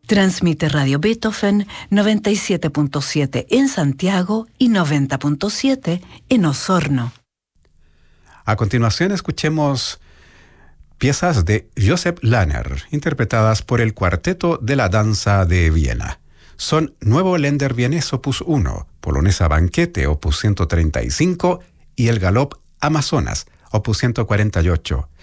Transmite Radio Beethoven 97.7 en Santiago y 90.7 en Osorno. A continuación escuchemos piezas de Joseph Lahner, interpretadas por el Cuarteto de la Danza de Viena. Son Nuevo Länder Vienes Opus 1, Polonesa Banquete Opus 135 y el Galop Amazonas Opus 148.